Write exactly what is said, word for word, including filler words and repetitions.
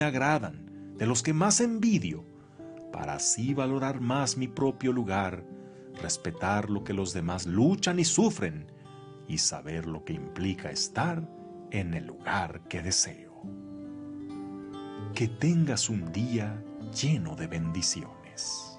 agradan, de los que más envidio, para así valorar más mi propio lugar, respetar lo que los demás luchan y sufren, y saber lo que implica estar en el lugar que deseo. Que tengas un día lleno de bendiciones.